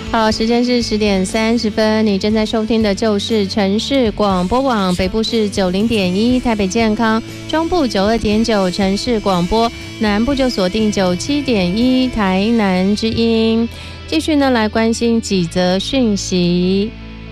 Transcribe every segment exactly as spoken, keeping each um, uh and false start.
好，时间是十点三十分，你正在收听的就是城市广播网，北部是九零点一台北健康，中部九二点九城市广播，南部就锁定九七点一台南之音。继续呢来关心几则讯息。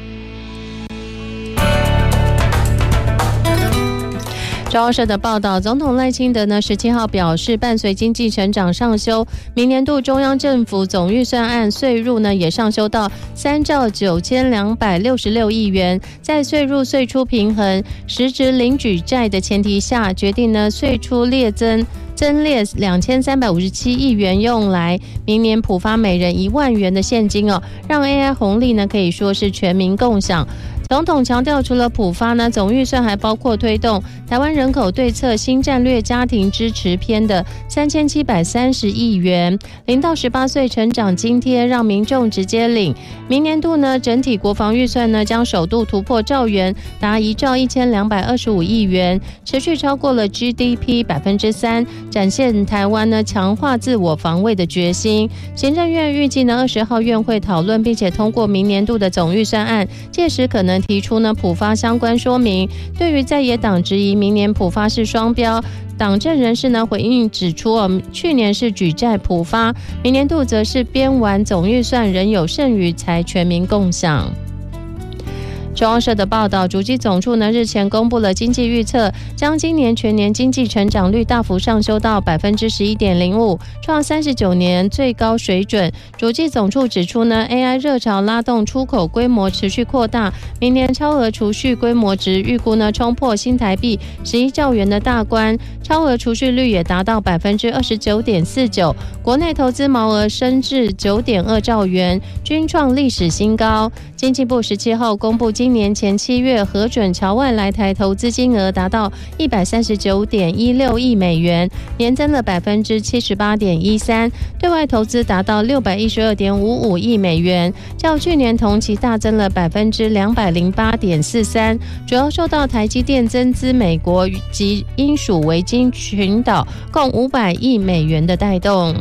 中央社的报道，总统赖清德呢十七号表示，伴随经济成长上修，明年度中央政府总预算案税入呢也上修到三兆九千两百六十六亿元，在税入税出平衡、实质零举债的前提下，决定呢税出列增。增列两千三百五十七亿元，用来明年普发每人一万元的现金哦，让 A I 红利呢可以说是全民共享。总统强调，除了普发呢，总预算还包括推动台湾人口对策新战略家庭支持篇的三千七百三十亿元，零到十八岁成长津贴让民众直接领。明年度呢，整体国防预算呢将首度突破兆元，达一兆一千两百二十五亿元，持续超过了 G D P 百分之三，展现台湾呢强化自我防卫的决心。行政院预计呢二十号院会讨论，并且通过明年度的总预算案，届时可能提出呢普发相关说明。对于在野党质疑明年普发是双标，党政人士呢回应指出哦，去年是举债普发，明年度则是编完总预算仍有剩余才全民共享。中央社的报道，主计总处呢日前公布了经济预测，将今年全年经济成长率大幅上修到百分之十一点零五，创三十九年最高水准。主计总处指出呢 ，A I 热潮拉动出口规模持续扩大，明年超额储蓄规模值预估呢冲破新台币十一兆元的大关，超额储蓄率也达到百分之二十九点四九，国内投资毛额升至九点二兆元，均创历史新高。经济部十七号公布今年前七月核准侨外来台投资金额达到一百三十九点一六亿美元，年增了百分之七十八点一三，对外投资达到六百一十二点五五亿美元，较去年同期大增了百分之两百零八点四三，主要受到台积电增资美国及英属维京群岛共五百亿美元的带动。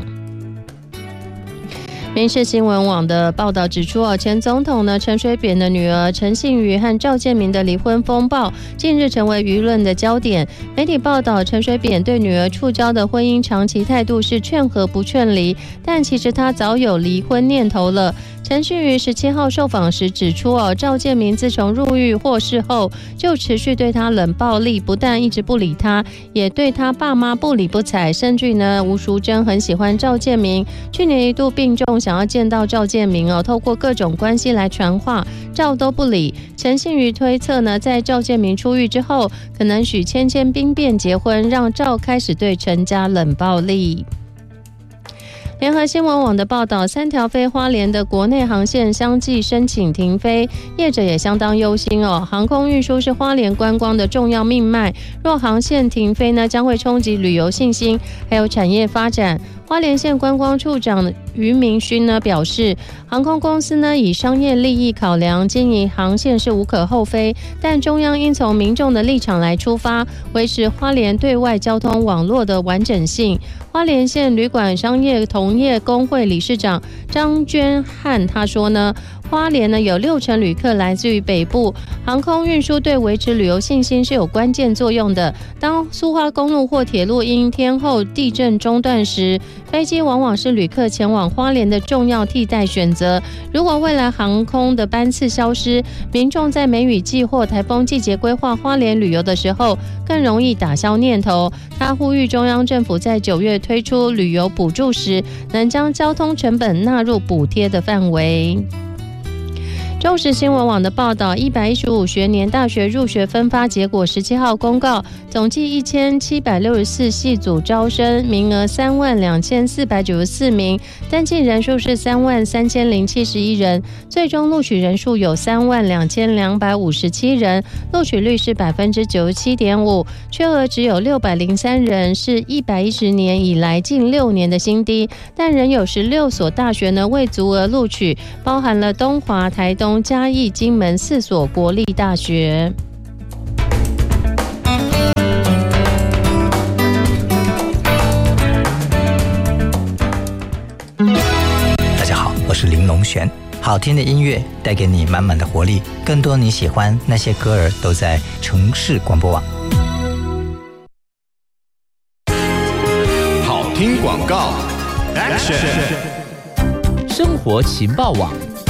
民视新闻网的报道指出，哦，前总统呢陈水扁的女儿陈信妤和赵建明的离婚风暴，近日成为舆论的焦点。媒体报道，陈水扁对女儿触礁的婚姻长期态度是劝和不劝离，但其实他早有离婚念头了。陈信妤十七号受访时指出，哦，赵建明自从入狱获释后，就持续对他冷暴力，不但一直不理他，也对他爸妈不理不睬，甚至呢，吴淑珍很喜欢赵建明，去年一度病重，想要见到赵建明哦，透过各种关系来传话，赵都不理。陈信妤推测呢，在赵建明出狱之后，可能许芊芊兵变结婚，让赵开始对陈家冷暴力。联合新闻网的报道，三条飞花莲的国内航线相继申请停飞，业者也相当忧心哦。航空运输是花莲观光的重要命脉，若航线停飞呢，将会冲击旅游信心，还有产业发展。花莲县观光处长于明勋呢表示，航空公司呢以商业利益考量，经营航线是无可厚非，但中央应从民众的立场来出发，维持花莲对外交通网络的完整性。花莲县旅馆商业同业工会理事长张娟汉他说呢，花莲呢有六成旅客来自于北部，航空运输对维持旅游信心是有关键作用的。当苏花公路或铁路因天后地震中断时，飞机往往是旅客前往花莲的重要替代选择。如果未来航空的班次消失，民众在梅雨季或台风季节规划花莲旅游的时候，更容易打消念头。他呼吁中央政府在九月推出旅游补助时，能将交通成本纳入补贴的范围。中时新闻网的报道，一百一十五学年大学入学分发结果十七号公告，总计一千七百六十四系组招生，名额三万两千四百九十四名，登记人数是三万三千零七十一人，最终录取人数有三万两千两百五十七人，录取率是百分之九十七点五，缺额只有六百零三人，是一百一十年以来近六年的新低，但仍有十六所大学呢未足额录取，包含了东华、台东、嘉义、金门四所国立大学。 大家好，我是林龙璇。 好听的音乐带给你满满的活力，更多你喜欢那些歌儿都在城市广播网。 好听广告 Action， 生活情报网。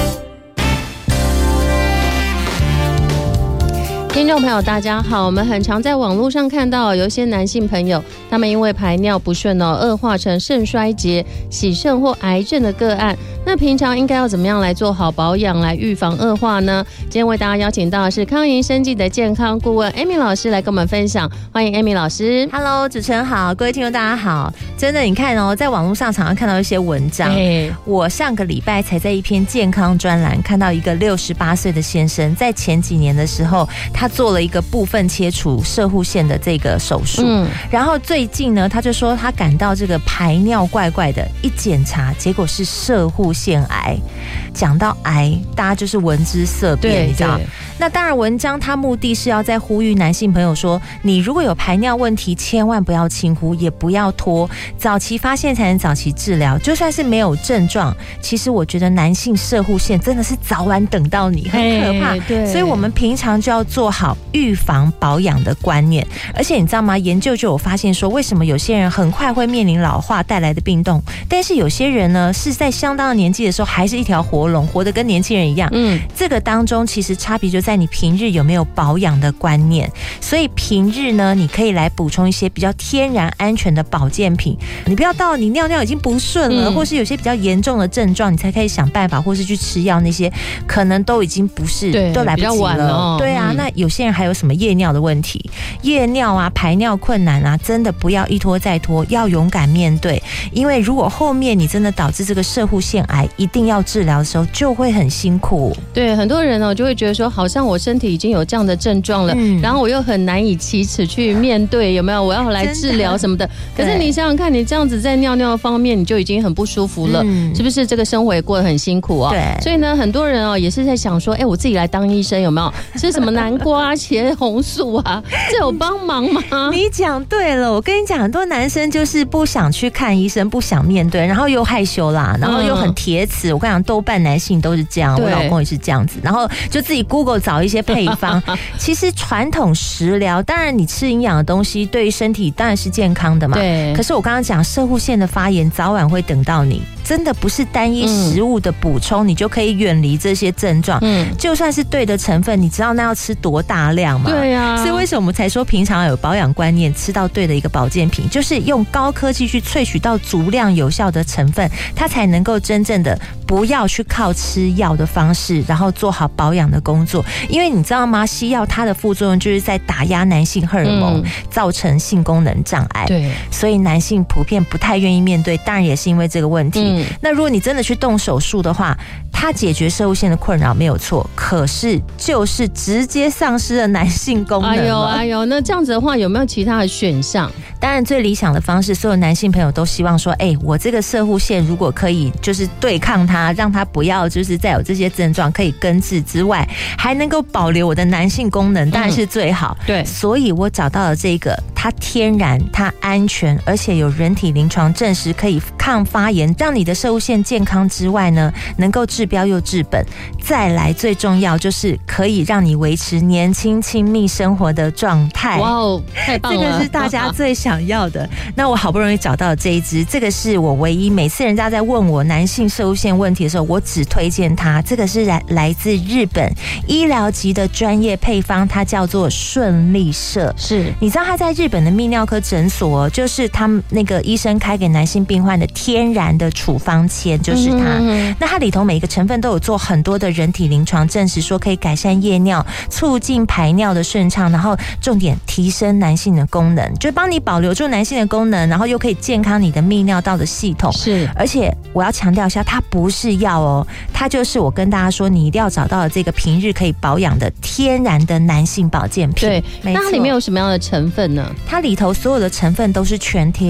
听众朋友大家好，我们很常在网络上看到有一些男性朋友，他们因为排尿不顺哦，恶化成肾衰竭、洗肾或癌症的个案。那平常应该要怎么样来做好保养，来预防恶化呢？今天为大家邀请到的是康盈生技的健康顾问 Amy 老师来跟我们分享，欢迎 Amy 老师。 Hello， 主持人好，各位听众大家好。真的，你看哦，在网络上常常看到一些文章。 欸、 我上个礼拜才在一篇健康专栏看到一个六十八岁的先生，在前几年的时候，他做了一个部分切除攝護腺的这个手术，嗯，然后最近呢，他就说他感到这个排尿怪怪的，一检查结果是攝護腺癌。讲到癌，大家就是闻之色变，你知道？那当然，文章它目的是要在呼吁男性朋友说，你如果有排尿问题，千万不要轻忽，也不要拖，早期发现才能早期治疗。就算是没有症状，其实我觉得男性攝護腺真的是早晚等到你，很可怕。 对， 所以我们平常就要做好预防保养的观念。而且你知道吗？研究就有发现说，为什么有些人很快会面临老化带来的病痛，但是有些人呢是在相当的年纪的时候，还是一条活龙，活得跟年轻人一样。嗯，这个当中其实差别就在你平日有没有保养的观念。所以平日呢，你可以来补充一些比较天然安全的保健品。你不要到你尿尿已经不顺了，嗯、或是有些比较严重的症状，你才可以想办法，或是去吃药，那些可能都已经不是，都来不及了。比较晚了哦、对啊、嗯，那有些人还有什么夜尿的问题，夜尿啊、排尿困难啊，真的不要一拖再拖，要勇敢面对。因为如果后面你真的导致这个攝護腺癌，一定要治疗的时候，就会很辛苦。 对，很多人哦就会觉得说，好像我身体已经有这样的症状了，嗯、然后我又很难以启齿去面对，有没有？我要来治疗什么的。可是你想想看，你这样子在尿尿方面，你就已经很不舒服了，嗯、是不是？这个生活也过得很辛苦哦。 对， 所以呢，很多人哦也是在想说，哎，我自己来当医生有没有？吃什么南瓜、茄红素啊，这有帮忙吗？ 你讲对了，我跟你讲，很多男生就是不想去看医生，不想面对，然后又害羞啦，然后又很铁齿。我跟你讲，多半男性都是这样，我老公也是这样子，然后就自己 Google 找一些配方。其实传统食疗，当然你吃营养的东西，对于身体当然是健康的嘛。 对。 可是我刚刚讲攝護腺的发炎，早晚会等到你。真的不是单一食物的补充，嗯、你就可以远离这些症状。嗯，就算是对的成分，你知道那要吃多大量吗？ 对啊。 所以为什么我们才说平常有保养观念，吃到对的一个保健品，就是用高科技去萃取到足量有效的成分，它才能够真正的不要去靠吃药的方式，然后做好保养的工作。因为你知道吗？西药它的副作用就是在打压男性荷尔蒙，嗯、造成性功能障碍。 对， 所以男性普遍不太愿意面对，当然也是因为这个问题。嗯那如果你真的去动手术的话，它解决攝護腺的困扰没有错，可是就是直接丧失了男性功能了。 哎呦哎呦，那这样子的话有没有其他的选项？ 当然最理想的方式，所有男性朋友都希望说，哎、欸，我这个攝護腺如果可以就是对抗它，让它不要就是再有这些症状，可以根治之外，还能够保留我的男性功能，当然是最好。 嗯、对， 所以我找到了这个，它天然、它安全，而且有人体临床证实可以抗发炎，让你的攝護腺健康之外呢，能够治标又治本。再来最重要就是可以让你维持年轻亲密生活的状态。 哇哦，太棒了！ 这个是大家最想要的。那我好不容易找到了这一支，这个是我唯一每次人家在问我男性攝護腺问题的时候，我只推荐它。这个是来来自日本医疗级的专业配方，它叫做顺利社。 是， 你知道它在日本的泌尿科诊所，就是他们那个医生开给男性病患的天然的处方签，就是它。嗯、那它里头每一个成分都有做很多的人体临床证实，说可以改善夜尿，促进排尿的顺畅，然后重点提升男性的功能，就帮你保留住男性的功能，然后又可以健康你的泌尿道的系统。 是，而且我要强调一下，它不是药哦，它就是我跟大家说，你一定要找到的这个平日可以保养的天然的男性保健品。 对，那它里面有什么样的成分呢？ 它里头所有的成分都是全天。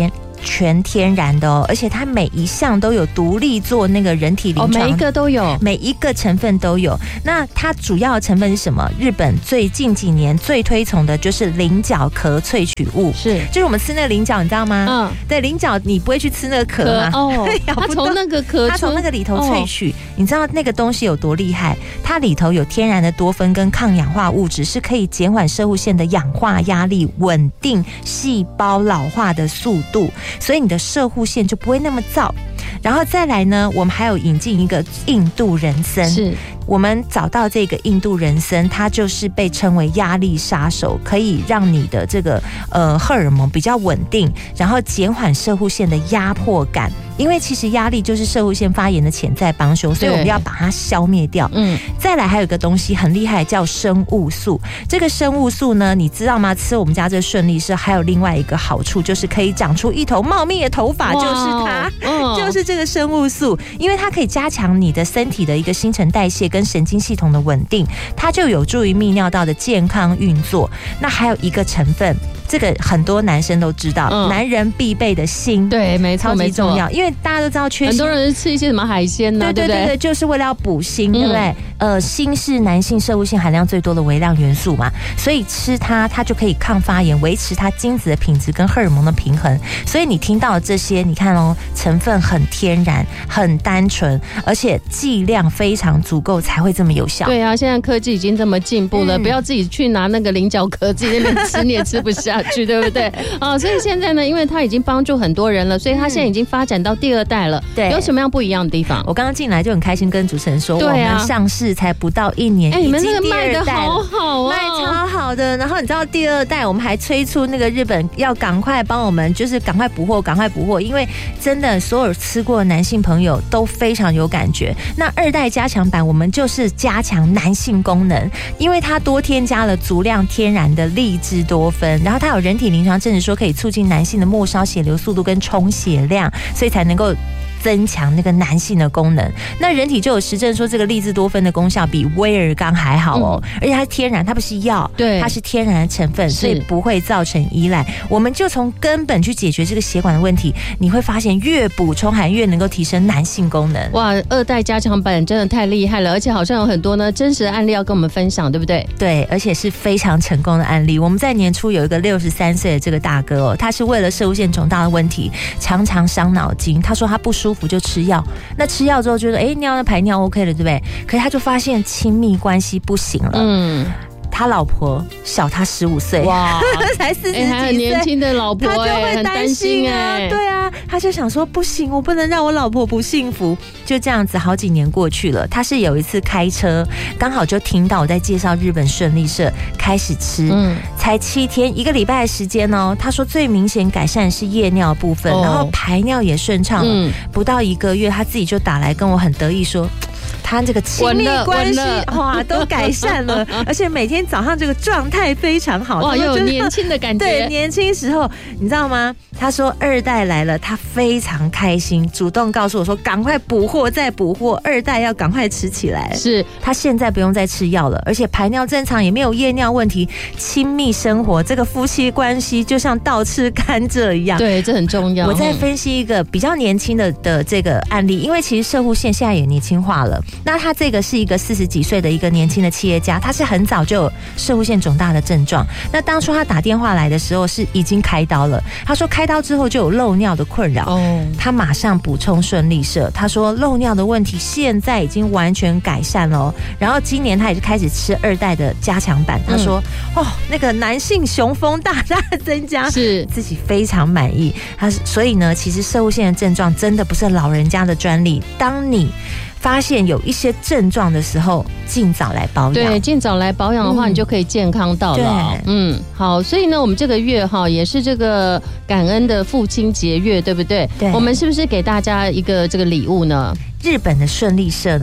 全天然的哦，而且它每一项都有独立做那个人体临床， 哦，每一个都有， 每一个成分都有。那它主要的成分是什么？日本最近几年最推崇的就是菱角壳萃取物， 是就是我们吃那个菱角，你知道吗？ 嗯， 对，菱角你不会去吃那个壳吗？ 哦，它从那个壳， 它从那个里头萃取，哦，你知道那个东西有多厉害？它里头有天然的多酚跟抗氧化物质，是可以减缓摄护腺的氧化压力，稳定细胞老化的速度，所以你的摄护腺就不会那么燥。然后再来呢，我们还有引进一个印度人参， 是我们找到这个印度人参，它就是被称为压力杀手，可以让你的这个呃荷尔蒙比较稳定，然后减缓摄护腺的压迫感。因为其实压力就是摄护腺发炎的潜在帮凶，所以我们要把它消灭掉。嗯，再来还有一个东西很厉害，叫生物素。这个生物素呢，你知道吗？吃我们家这顺利是还有另外一个好处，就是可以长出一头茂密的头发，就是它，哦，就是这个生物素，因为它可以加强你的身体的一个新陈代谢跟神经系统的稳定，它就有助于泌尿道的健康运作。那还有一个成分，这个很多男生都知道，嗯，男人必备的锌， 对，没错， 超级重要，因为大家都知道缺锌， 很多人吃一些什么海鲜呢， 对对对对，就是为了要补锌，对不对？呃，锌是男性摄护腺含量最多的微量元素嘛，所以吃它，它就可以抗发炎，维持它精子的品质跟荷尔蒙的平衡。所以你听到的这些，你看哦，成分很天然，很单纯，而且剂量非常足够，才会这么有效。 对啊，现在科技已经这么进步了，嗯，不要自己去拿那个菱角壳自己那边吃，你也吃不下去，对不对？啊，所以现在呢，因为它已经帮助很多人了，所以它现在已经发展到第二代了。对，有什么样不一样的地方？ 我刚刚进来就很开心跟主持人说， 对啊， 我们上市才不到一年， 哎，你们那个卖的好好哦， 卖超好的。然后你知道第二代，我们还催促那个日本要赶快帮我们，就是赶快补货，赶快补货，因为真的所有吃过的男性朋友都非常有感觉。那二代加强版，我们就是加强男性功能，因为它多添加了足量天然的荔枝多酚，然后它有人体临床证实说可以促进男性的末梢血流速度跟充血量，所以才能够增强那个男性的功能。那人体就有实证说，这个荔枝多酚的功效比威尔刚还好哦，嗯，而且它是天然，它不是药，对，它是天然的成分，所以不会造成依赖。我们就从根本去解决这个血管的问题，你会发现越补充还越能够提升男性功能。 哇，二代加强版真的太厉害了，而且好像有很多呢真实的案例要跟我们分享，对不对？ 对，而且是非常成功的案例。我们在年初有一个六十三岁的这个大哥哦，他是为了摄护腺肿大的问题，常常伤脑筋。他说他不舒服就吃药，那吃药之后觉得哎尿排尿 OK 了，对不对？可是他就发现亲密关系不行了。嗯。他老婆小他十五岁，哇，才四十几岁， 还很年轻的老婆， 他就会担心啊， 欸、 对啊，他就想说不行，我不能让我老婆不幸福。就这样子，好几年过去了，他是有一次开车，刚好就听到我在介绍日本顺利社，开始吃，嗯，才七天，一个礼拜的时间哦。他说最明显改善是夜尿部分，哦、然后排尿也顺畅了、嗯，不到一个月，他自己就打来跟我很得意说。他这个亲密关系哇都改善了，而且每天早上这个状态非常好， 哇，又有年轻的感觉。 对，年轻时候你知道吗？他说二代来了，他非常开心，主动告诉我说赶快补货再补货，二代要赶快吃起来。 是他现在不用再吃药了，而且排尿正常，也没有夜尿问题，亲密生活这个夫妻关系就像倒吃甘蔗一样。 对，这很重要。 我再分析一个比较年轻的的这个案例，因为其实摄护腺现在也年轻化了。那他这个是一个四十几岁的一个年轻的企业家，他是很早就有摄护腺肿大的症状。那当初他打电话来的时候是已经开刀了，他说开刀之后就有漏尿的困扰，哦，他马上补充顺利社，他说漏尿的问题现在已经完全改善了，然后今年他也是开始吃二代的加强版，他说、嗯、哦，那个男性雄风大大增加，是自己非常满意。他所以呢，其实摄护腺的症状真的不是老人家的专利，当你发现有一些症状的时候，尽早来保养。 对，尽早来保养的话，嗯、你就可以健康到老。嗯，好，所以呢，我们这个月哈也是这个感恩的父亲节月，对不对？对。我们是不是给大家一个这个礼物呢？ 日本的顺利社呢，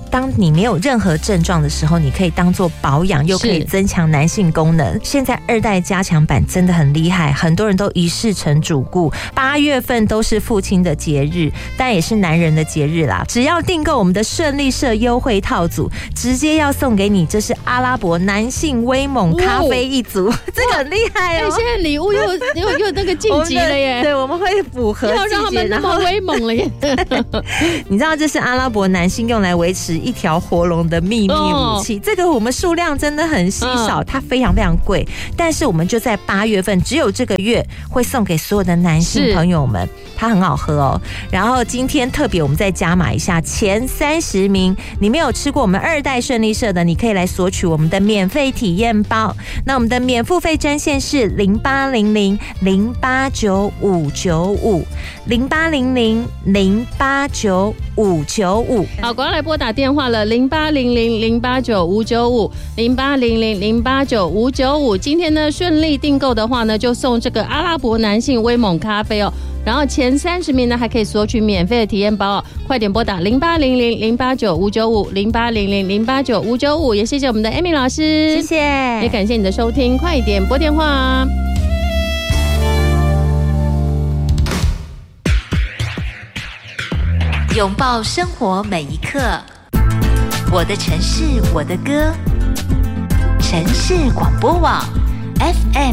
当你没有任何症状的时候，你可以当做保养，又可以增强男性功能。现在二代加强版真的很厉害，很多人都一试成主顾。八月份都是父亲的节日，但也是男人的节日啦。只要订购我们的顺利社优惠套组，直接要送给你，这是阿拉伯男性威猛咖啡一组，哦、这个很厉害哦。 哎、现在礼物又又又那个晋级了耶！ 对，我们会符合季节， 要让他们那么威猛了耶！ 你知道这是阿拉伯男性用来维持一条活龙的秘密武器，哦、这个我们数量真的很稀少，嗯、它非常非常贵，但是我们就在八月份，只有这个月会送给所有的男性朋友们，它很好喝哦。然后今天特别我们再加码一下，前三十名你没有吃过我们二代顺利社的，你可以来索取我们的免费体验包。那我们的免付费专线是零八零零零八九五九五零八零零零八九五九五。 好，赶快来拨打电话了，零八零零零八九五九五零八零零零八九五九五。今天呢顺利订购的话呢，就送这个阿拉伯男性威猛咖啡哦。然后前三十名呢还可以索取免费的体验包哦，快点拨打零八零零零八九五九五零八零零零八九五九五。也谢谢我们的 Amy 老师， 谢谢， 也感谢你的收听，快点拨电话。 拥抱生活每一刻，我的城市我的歌，城市广播网 F M